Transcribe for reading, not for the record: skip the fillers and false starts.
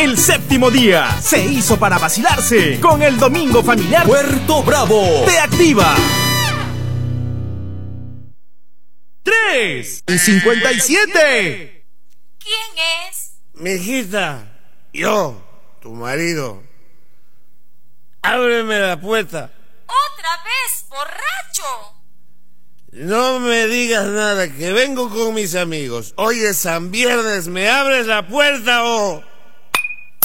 El séptimo día se hizo para vacilarse con el Domingo Familiar Puerto Bravo. Te activa. 3:57. ¿Quién es? Mijita, yo, tu marido. Ábreme la puerta. ¡Otra vez, borracho! No me digas nada, que vengo con mis amigos. Hoy es San Viernes, ¿me abres la puerta o...?